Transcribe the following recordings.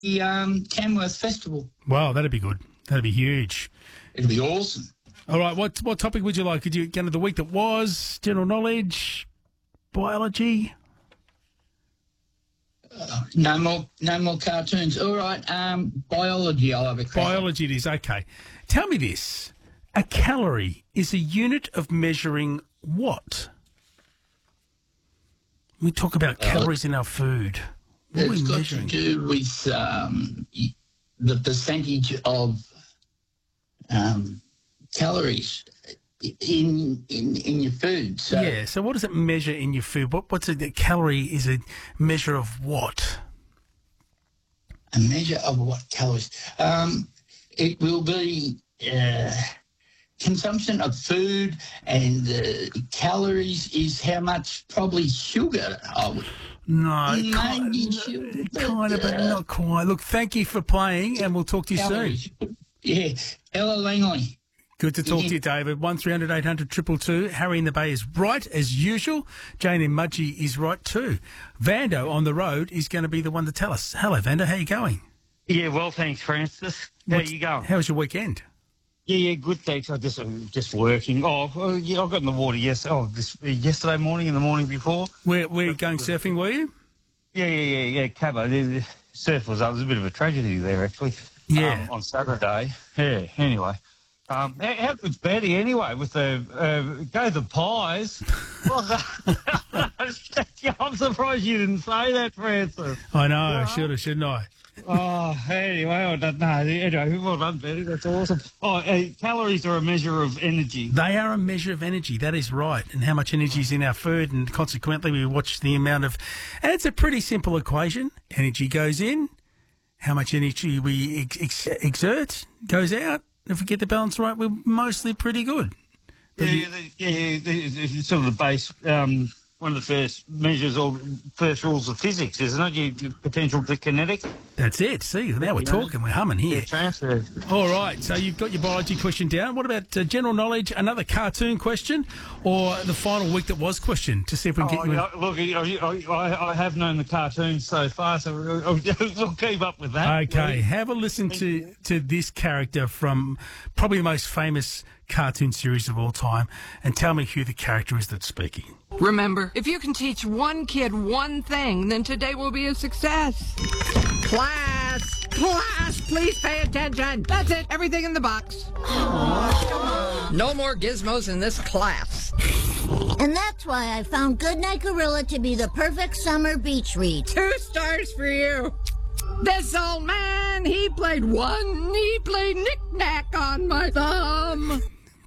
the Tamworth Festival. Wow, that'd be good. That'd be huge. It'd be awesome. All right, what topic would you like? Could you get into the week that was, general knowledge, biology? No more cartoons. All right, biology. I'll have a crack. Biology it is, okay. Tell me this. A calorie is a unit of measuring what? We talk about calories in our food. What are we It's got measuring? to do with the percentage of calories in your food. So Yeah, so what does it measure in your food? What's a calorie is a measure of what? a measure of what calories? It will be consumption of food, and calories is how much probably sugar I would. No, Maybe sugar, kind of, but not quite. Look, thank you for playing, and we'll talk to you soon. calories. Yeah, Ella Langley. Good to talk to you, David. 1300 800 222. Harry in the Bay is right, as usual. Jane in Mudgee is right, too. Vando on the road is going to be the one to tell us. Hello, Vando. How you going? Yeah, well, thanks, Francis. How you going? How was your weekend? Yeah, good, thanks. I'm just working. Yeah, I got in the water yesterday morning and the morning before. Where you going surfing, were you? Yeah, Cabo. The surf was up. There was a bit of a tragedy there, actually. Yeah. On Saturday. Yeah, anyway. How good's Betty, anyway, with the go the Pies? I'm surprised you didn't say that, Francis. I know, I should have, shouldn't I? Anyway, I don't know. Anyway, well done, Betty. That's awesome. Calories are a measure of energy. They are a measure of energy, that is right, and how much energy is in our food, and consequently we watch the amount of... And it's a pretty simple equation. Energy goes in, how much energy we exert goes out. If we get the balance right, we're mostly pretty good. Sort of the base... one of the first measures or first rules of physics, isn't it? Your potential to kinetic. That's it. See, now we're talking. We're humming here. Transfer. All right. So you've got your biology question down. What about general knowledge, another cartoon question, or the final week that was question to see if we can get you in? Look, I have known the cartoons so far, so I'll keep up with that. Okay. Have a listen to this character from probably the most famous cartoon series of all time, and tell me who the character is that's speaking. Remember, if you can teach one kid one thing, then today will be a success. Class, please pay attention. That's it, everything in the box. No more gizmos in this class. And that's why I found Goodnight Gorilla to be the perfect summer beach read. 2 stars for you. This old man, he played knick-knack on my thumb.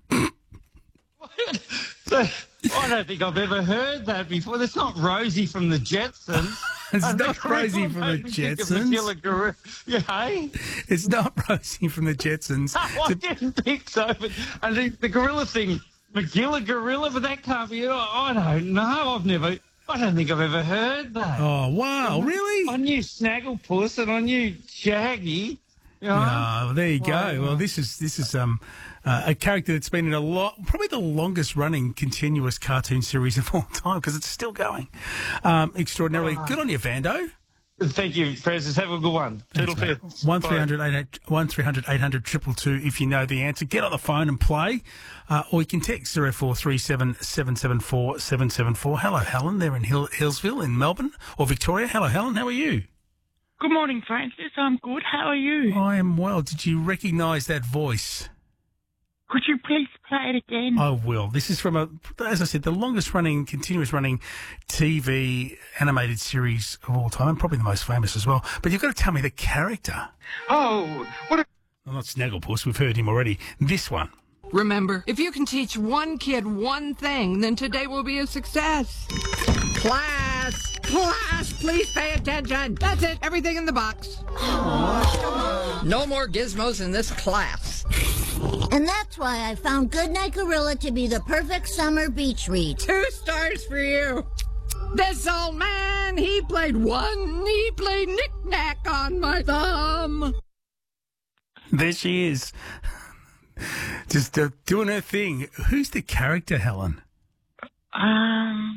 I don't think I've ever heard that before. That's not Rosie from the Jetsons. It's not Rosie from the Jetsons. It's not Rosie from the Jetsons. I didn't think so. But the gorilla thing, Magilla Gorilla, but that can't be. I don't know. I don't think I've ever heard that. Oh, wow. Really? I knew Snagglepuss and I knew Shaggy. You know? Oh, there you go. Well, this is a character that's been in probably the longest running continuous cartoon series of all time, because it's still going. Extraordinarily. Good on you, Vando. Thank you, Francis. Have a good one. Toodle fair. 1300 800 222 if you know the answer. Get on the phone and play. Or you can text 0437 774 774. Hello, Helen. They're in Hillsville in Melbourne or Victoria. Hello, Helen. How are you? Good morning, Francis. I'm good. How are you? I am well. Did you recognise that voice? Could you please play it again? I will. This is from, as I said, the longest running, continuous running TV animated series of all time, probably the most famous as well. But you've got to tell me the character. Oh, what Well, not Snagglepuss. We've heard him already. This one. Remember, if you can teach one kid one thing, then today will be a success. Class, please pay attention. That's it, everything in the box. No more gizmos in this class. And that's why I found Goodnight Gorilla to be the perfect summer beach read. 2 stars for you. This old man, he played knick-knack on my thumb. There she is. Just doing her thing. Who's the character, Helen?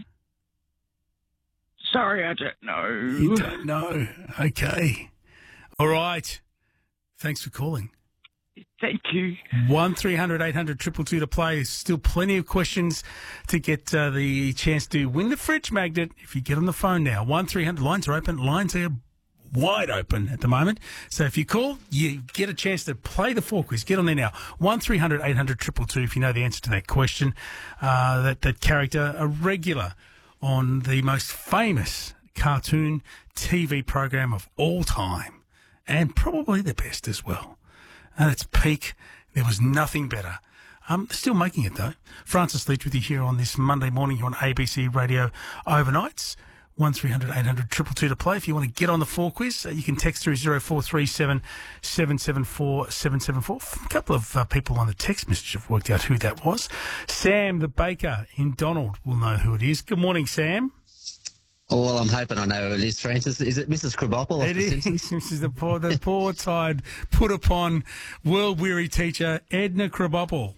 Sorry, I don't know. You don't know. Okay. All right. Thanks for calling. Thank you. 1300 800 222 to play. Still plenty of questions to get the chance to win the fridge magnet if you get on the phone now. 1300 lines are open. Lines are wide open at the moment. So if you call, you get a chance to play the 4 quiz. Get on there now. 1300 800 222 if you know the answer to that question. That character, a regular on the most famous cartoon TV program of all time, and probably the best as well. At its peak, there was nothing better. Still making it, though. Francis Leach with you here on this Monday morning here on ABC Radio Overnights. 1300 800 222 to play. If you want to get on the 4 quiz, you can text through 0437 774 774. A couple of people on the text message have worked out who that was. Sam, the baker in Donald, will know who it is. Good morning, Sam. Oh, well, I'm hoping I know who it is, Francis. Is it Mrs. Krabappel? It is. This is the poor tired, put upon, world-weary teacher, Edna Krabappel.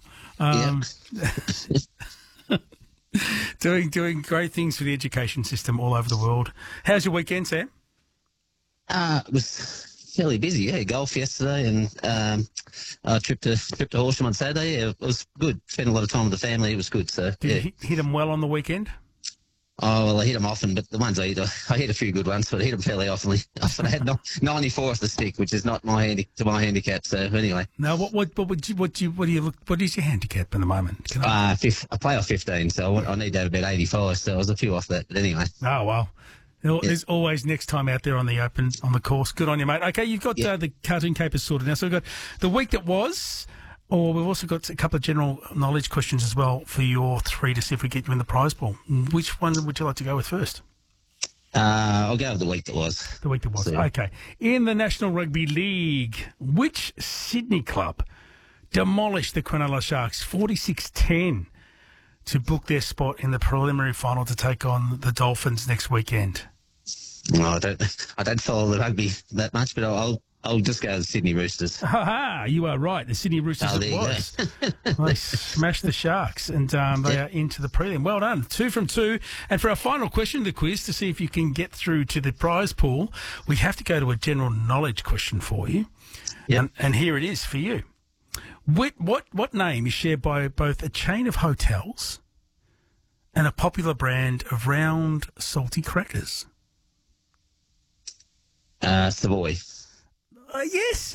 Doing great things for the education system all over the world. How's your weekend, Sam? It was fairly busy, yeah. Golf yesterday and a trip to Horsham on Saturday. Yeah, it was good. Spent a lot of time with the family. It was good. So, Did you hit them well on the weekend? Oh, well, I hit them often, but the ones I hit a few good ones, but I hit them fairly often. I had 94 off the stick, which is not my handicap. So anyway. No, what is your handicap at the moment? I play off 15, so I need to have about 85. So I was a few off that, but anyway. Oh well, there's always next time out there on the course. Good on you, mate. Okay, you've got the cartoon capers sorted now. So we've got the week that was. Or we've also got a couple of general knowledge questions as well for your 3 to see if we get you in the prize pool. Which one would you like to go with first? I'll go with the week that was. The week that was. So, okay. In the National Rugby League, which Sydney club demolished the Cronulla Sharks 46-10 to book their spot in the preliminary final to take on the Dolphins next weekend? Well, I don't follow the rugby that much, but I'll just go with Sydney Roosters. Ha! You are right. The Sydney Roosters it was. They smashed the Sharks, and they are into the prelim. Well done. 2 from 2. And for our final question of the quiz, to see if you can get through to the prize pool, we have to go to a general knowledge question for you. Yep. And here it is for you. What name is shared by both a chain of hotels and a popular brand of round, salty crackers? Savoy. Yes.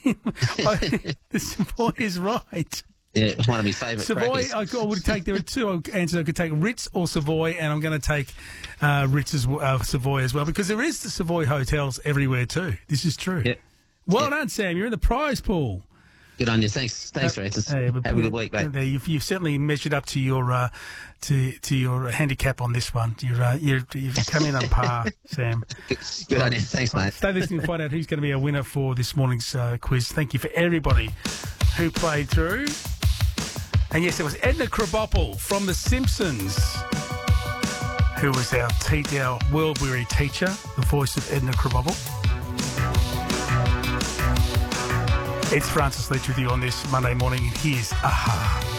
Savoy is right. Yeah, it's one of my favourite Savoy, crackers. I would take, there are 2 answers. I could take Ritz or Savoy, and I'm going to take Ritz Savoy as well, because there is the Savoy hotels everywhere too. This is true. Yep. Well done, Sam. You're in the prize pool. Good on you. Thanks, Francis. Have a good week, mate. You've certainly measured up to your to your handicap on this one. You've come in on par, Sam. Good on you. Thanks, mate. Stay listening to find out who's going to be our winner for this morning's quiz. Thank you for everybody who played through. And yes, it was Edna Krabappel from The Simpsons, who was our world-weary teacher, the voice of Edna Krabappel. It's Francis Leach with you on this Monday morning. Here's Aha.